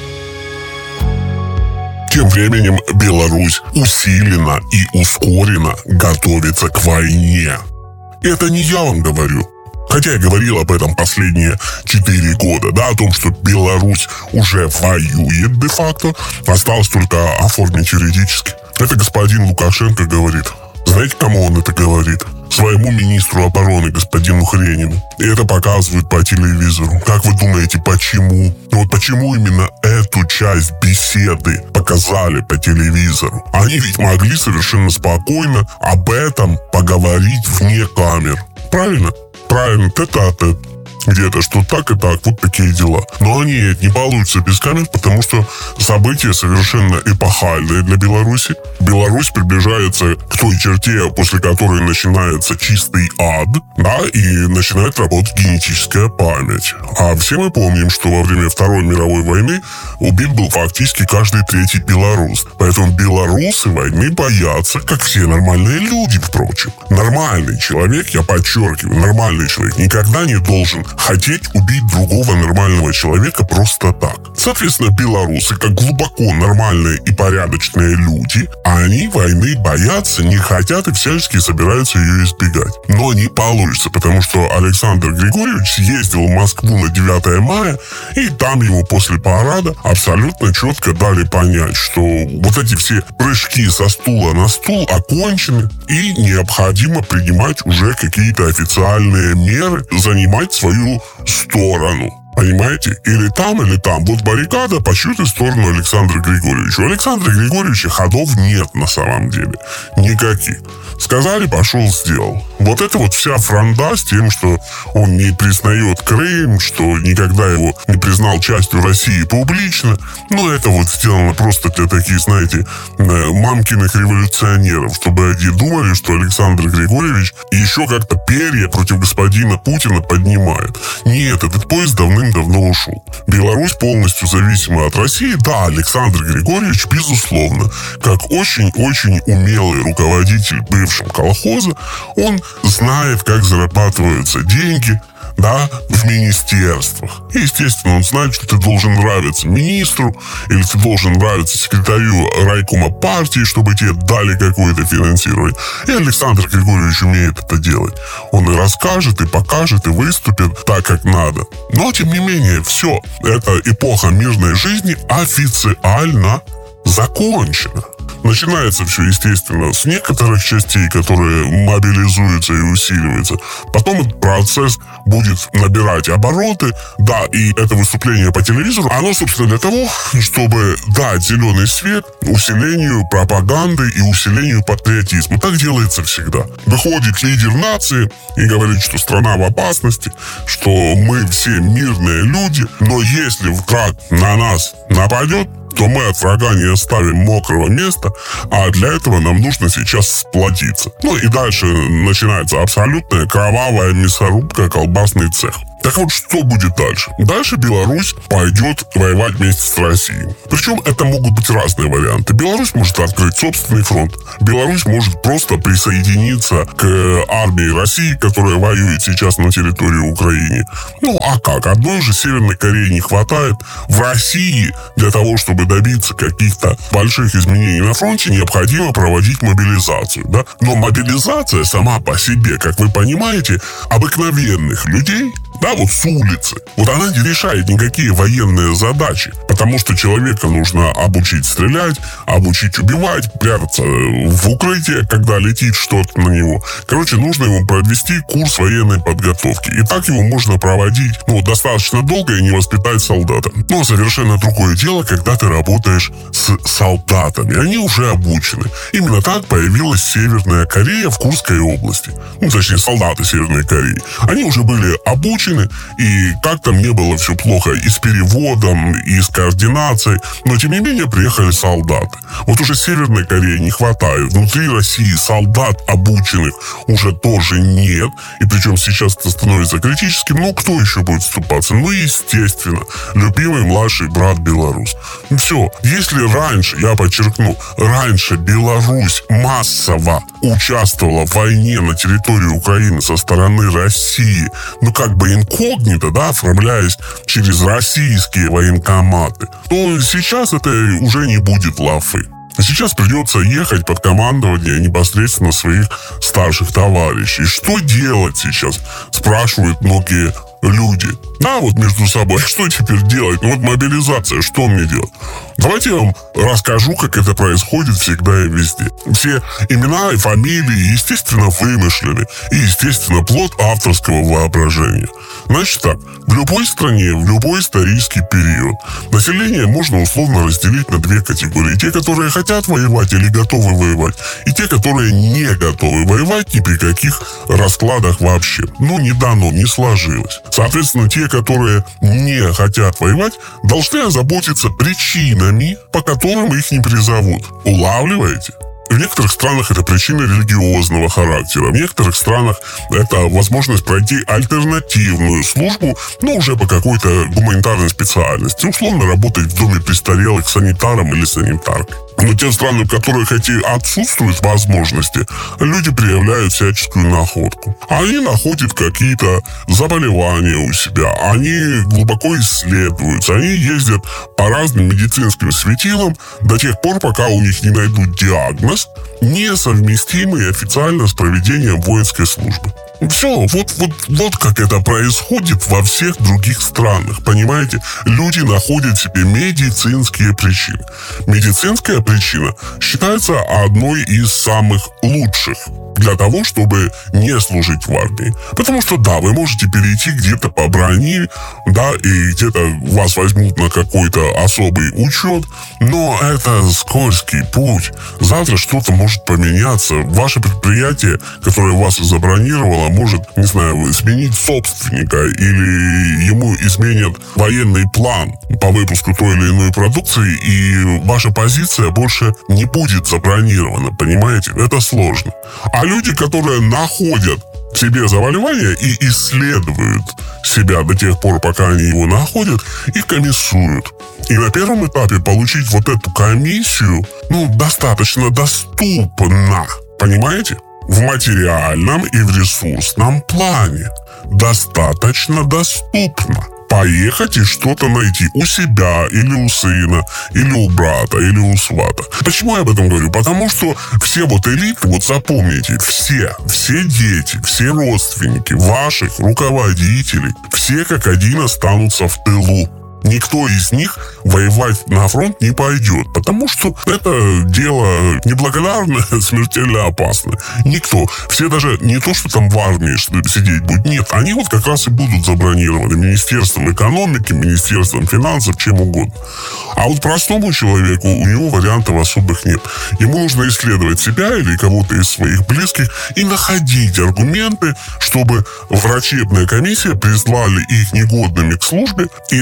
Тем временем Беларусь усиленно и ускоренно готовится к войне. Это не я вам говорю. Хотя я говорил об этом последние 4 года, да, о том, что Беларусь уже воюет де-факто, осталось только оформить юридически. Это господин Лукашенко говорит. Знаете, кому он это говорит? Своему министру обороны, господину Хренину. И это показывают по телевизору. Как вы думаете, почему? Почему именно эту часть беседы показали по телевизору? Они ведь могли совершенно спокойно об этом поговорить вне камер. Правильно? Правильно, тет-а-тет. Где-то что так и так, вот такие дела. Но нет, не получится без камер, потому что события совершенно эпохальные для Беларуси. Беларусь приближается к той черте, после которой начинается чистый ад, да, и начинает работать генетическая память. А все мы помним, что во время Второй мировой войны убит был фактически каждый 3-й белорус. Поэтому белорусы войны боятся, как все нормальные люди, впрочем. Нормальный человек, я подчеркиваю, нормальный человек никогда не должен хотеть убить другого нормального человека просто так. Соответственно, белорусы, как глубоко нормальные и порядочные люди, они войны боятся, не хотят и всячески собираются ее избегать. Но не получится, потому что Александр Григорьевич съездил в Москву на 9 мая, и там ему после парада абсолютно четко дали понять, что вот эти все прыжки со стула на стул окончены, и необходимо принимать уже какие-то официальные меры, занимать свою сторону. Понимаете? Или там. Вот баррикада по чью-то сторону Александра Григорьевича. У Александра Григорьевича ходов нет на самом деле. Никаких. Сказали, пошел, сделал. Вот это вот вся фронда с тем, что он не признает Крым, что никогда его не признал частью России публично. Это вот сделано просто для таких, знаете, мамкиных революционеров, чтобы они думали, что Александр Григорьевич еще как-то перья против господина Путина поднимает. Нет, этот поезд давным-давно ушел. Беларусь полностью зависима от России. Да, Александр Григорьевич, безусловно, как очень-очень умелый руководитель бывшего колхоза, он знает, как зарабатываются деньги, да, в министерствах. И, естественно, он знает, что ты должен нравиться министру, или ты должен нравиться секретарю райкома партии, чтобы тебе дали какое-то финансирование. И Александр Григорьевич умеет это делать. Он и расскажет, и покажет, и выступит так, как надо. Но, тем не менее, все, эта эпоха мирной жизни официально закончена. Начинается все, естественно, с некоторых частей, которые мобилизуются и усиливаются. Потом этот процесс будет набирать обороты. Да, и это выступление по телевизору, оно, собственно, для того, чтобы дать зеленый свет усилению пропаганды и усилению патриотизма. Так делается всегда. Выходит лидер нации и говорит, что страна в опасности, что мы все мирные люди, но если враг на нас нападет, то мы от врага не оставим мокрого места, а для этого нам нужно сейчас сплотиться. Ну и дальше начинается абсолютная кровавая мясорубка, колбасный цех. Так вот, что будет дальше? Дальше Беларусь пойдет воевать вместе с Россией. Причем это могут быть разные варианты. Беларусь может открыть собственный фронт. Беларусь может просто присоединиться к армии России, которая воюет сейчас на территории Украины. Ну, а как? Одной же Северной Кореи не хватает. В России для того, чтобы добиться каких-то больших изменений на фронте, необходимо проводить мобилизацию. Да? Но мобилизация сама по себе, как вы понимаете, обыкновенных людей, да, вот с улицы, вот она не решает никакие военные задачи, потому что человека нужно обучить стрелять, обучить убивать, прятаться в укрытие, когда летит что-то на него. Короче, нужно ему провести курс военной подготовки. И так его можно проводить, достаточно долго и не воспитать солдата. Но совершенно другое дело, когда ты работаешь с солдатами. Они уже обучены. Именно так появилась Северная Корея в Курской области. Точнее, солдаты Северной Кореи. Они уже были обучены, и как там не было все плохо и с переводом, и с координацией, но тем не менее приехали солдаты. Вот уже Северной Кореи не хватает. Внутри России солдат обученных уже тоже нет. И причем сейчас это становится критическим. Ну, кто еще будет вступаться? Ну, естественно, любимый младший брат Беларусь. Все. Если раньше, я подчеркну, раньше Беларусь массово участвовала в войне на территории Украины со стороны России, как бы инкогнито, да, оформляясь через российские военкоматы, то сейчас это уже не будет лафы. Сейчас придется ехать под командование непосредственно своих старших товарищей. Что делать сейчас? Спрашивают многие люди. Да, вот между собой. Что теперь делать? Вот мобилизация. Что мне делать? Давайте я вам расскажу, как это происходит всегда и везде. Все имена и фамилии, естественно, вымышлены. И, естественно, плод авторского воображения. Значит так, в любой стране, в любой исторический период население можно условно разделить на две категории. Те, которые хотят воевать или готовы воевать, и те, которые не готовы воевать ни при каких раскладах вообще. Не дано, не сложилось. Соответственно, те, которые не хотят воевать, должны озаботиться причинами, по которым их не призовут. Улавливаете? В некоторых странах это причины религиозного характера. В некоторых странах это возможность пройти альтернативную службу, уже по какой-то гуманитарной специальности. Условно работать в доме престарелых санитаром или санитаркой. Но те страны, в которых эти отсутствуют возможности, люди проявляют всяческую находку. Они находят какие-то заболевания у себя, они глубоко исследуются, они ездят по разным медицинским светилам до тех пор, пока у них не найдут диагноз, несовместимый официально с проведением воинской службы. Все, вот как это происходит во всех других странах, понимаете? Люди находят себе медицинские причины. Медицинская причина считается одной из самых лучших для того, чтобы не служить в армии. Потому что, да, вы можете перейти где-то по броне, да, и где-то вас возьмут на какой-то особый учет, но это скользкий путь. Завтра что-то может поменяться. Ваше предприятие, которое вас забронировало, может, не знаю, сменить собственника или ему изменят военный план по выпуску той или иной продукции, и ваша позиция больше не будет забронирована, понимаете? Это сложно. А люди, которые находят в себе заболевание и исследуют себя до тех пор, пока они его находят, их комиссуют. И на первом этапе получить вот эту комиссию, достаточно доступно, понимаете? В материальном и в ресурсном плане. Достаточно доступно. Поехать и что-то найти у себя, или у сына, или у брата, или у свата. Почему я об этом говорю? Потому что все элиты, запомните, все дети, все родственники ваших руководителей, все как один останутся в тылу. Никто из них воевать на фронт не пойдет, потому что это дело неблагодарное, смертельно опасное. Никто. Все даже не то, что там в армии сидеть будут. Нет, они как раз и будут забронированы Министерством экономики, Министерством финансов, чем угодно. А простому человеку у него вариантов особых нет. Ему нужно исследовать себя или кого-то из своих близких и находить аргументы, чтобы врачебная комиссия признали их негодными к службе и, соответственно,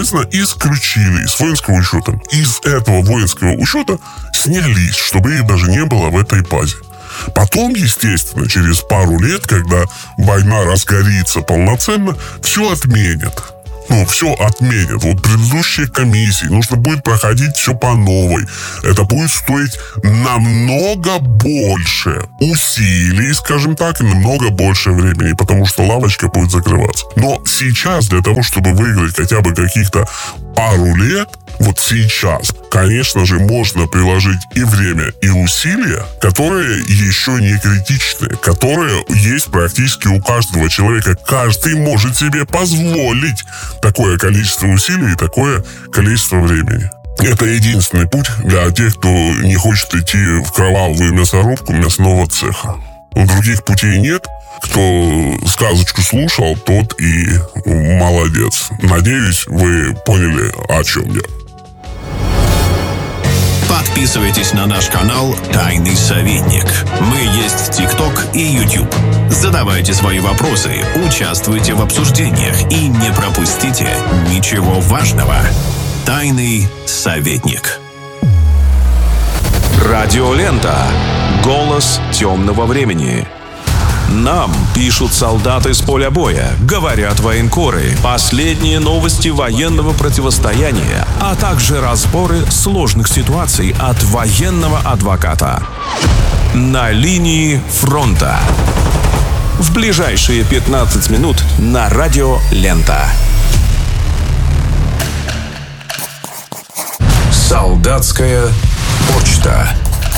соответственно, исключили из воинского учета. Из этого воинского учета снялись, чтобы их даже не было в этой базе. Потом, естественно, через пару лет, когда война разгорится полноценно, все отменят. Все отменят. Вот предыдущие комиссии, нужно будет проходить все по новой. Это будет стоить намного больше усилий, скажем так, и намного больше времени, потому что лавочка будет закрываться. Но сейчас, для того, чтобы выиграть хотя бы каких-то пару лет, вот сейчас, конечно же, можно приложить и время, и усилия, которые еще не критичны, которые есть практически у каждого человека. Каждый может себе позволить такое количество усилий и такое количество времени. Это единственный путь для тех, кто не хочет идти в кровавую мясорубку мясного цеха. Других путей нет. Кто сказочку слушал, тот и молодец. Надеюсь, вы поняли, о чем я. Подписывайтесь на наш канал «Тайный советник». Мы есть в ТикТок и YouTube. Задавайте свои вопросы, участвуйте в обсуждениях и не пропустите ничего важного. «Тайный советник». Радиолента. Голос темного времени. Нам пишут солдаты с поля боя, говорят военкоры, последние новости военного противостояния, а также разборы сложных ситуаций от военного адвоката. На линии фронта. В ближайшие 15 минут на Радио Лента. Солдатская почта.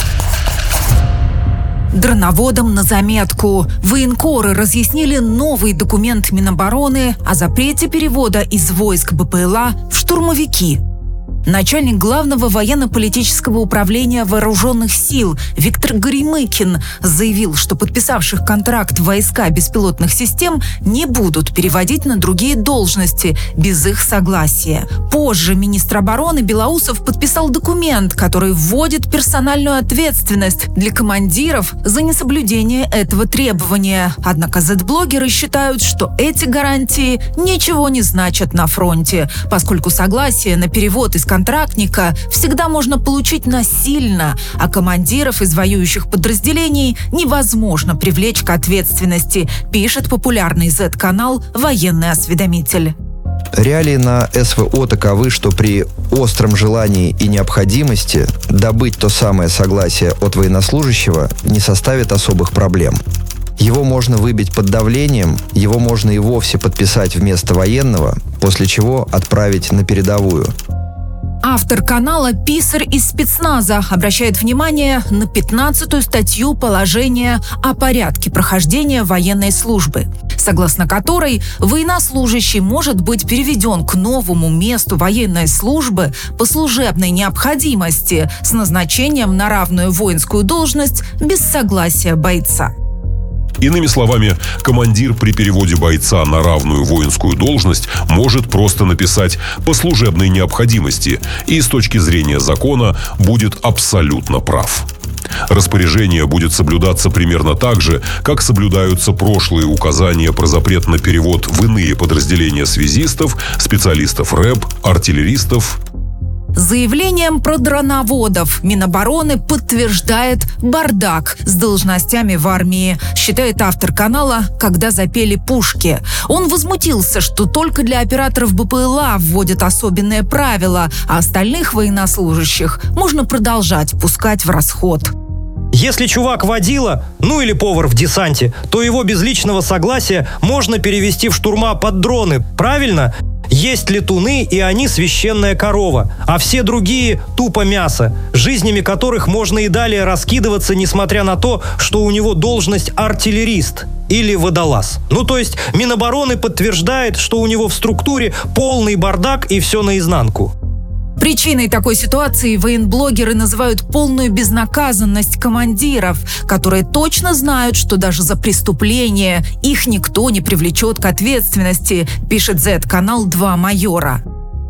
Дроноводам на заметку. Военкоры разъяснили новый документ Минобороны о запрете перевода из войск БПЛА в штурмовики. Начальник главного военно-политического управления вооруженных сил Виктор Горемыкин заявил, что подписавших контракт войска беспилотных систем не будут переводить на другие должности без их согласия. Позже министр обороны Белоусов подписал документ, который вводит персональную ответственность для командиров за несоблюдение этого требования. Однако Z-блогеры считают, что эти гарантии ничего не значат на фронте, поскольку согласие на перевод из контрактника всегда можно получить насильно, а командиров из воюющих подразделений невозможно привлечь к ответственности, пишет популярный Z-канал «Военный осведомитель». Реалии на СВО таковы, что при остром желании и необходимости добыть то самое согласие от военнослужащего не составит особых проблем. Его можно выбить под давлением, его можно и вовсе подписать вместо военного, после чего отправить на передовую. Автор канала «Писарь из спецназа» обращает внимание на 15-ю статью положения о порядке прохождения военной службы, согласно которой военнослужащий может быть переведен к новому месту военной службы по служебной необходимости с назначением на равную воинскую должность без согласия бойца. Иными словами, командир при переводе бойца на равную воинскую должность может просто написать «по служебной необходимости» и с точки зрения закона будет абсолютно прав. Распоряжение будет соблюдаться примерно так же, как соблюдаются прошлые указания про запрет на перевод в иные подразделения связистов, специалистов РЭБ, артиллеристов. Заявлением про дроноводов Минобороны подтверждает бардак с должностями в армии, считает автор канала «Когда запели пушки». Он возмутился, что только для операторов БПЛА вводят особенные правила, а остальных военнослужащих можно продолжать пускать в расход. Если чувак водила, или повар в десанте, то его без личного согласия можно перевести в штурма под дроны, правильно? Есть летуны, и они священная корова, а все другие – тупо мясо, жизнями которых можно и далее раскидываться, несмотря на то, что у него должность артиллерист или водолаз. То есть Минобороны подтверждает, что у него в структуре полный бардак и все наизнанку. Причиной такой ситуации военблогеры называют полную безнаказанность командиров, которые точно знают, что даже за преступление их никто не привлечет к ответственности, пишет Z-канал «Два майора».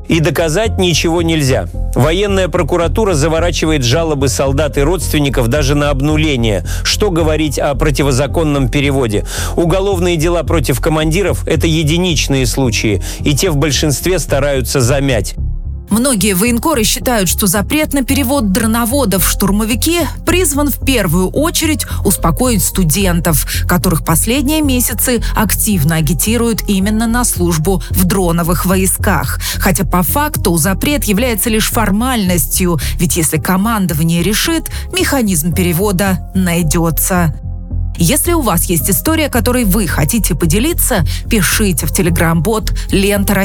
И доказать ничего нельзя. Военная прокуратура заворачивает жалобы солдат и родственников даже на обнуление. Что говорить о противозаконном переводе? Уголовные дела против командиров – это единичные случаи, и те в большинстве стараются замять. Многие военкоры считают, что запрет на перевод дроноводов в штурмовики призван в первую очередь успокоить студентов, которых последние месяцы активно агитируют именно на службу в дроновых войсках. Хотя по факту запрет является лишь формальностью, ведь если командование решит, механизм перевода найдется. Если у вас есть история, которой вы хотите поделиться, пишите в телеграм-бот «Лента России».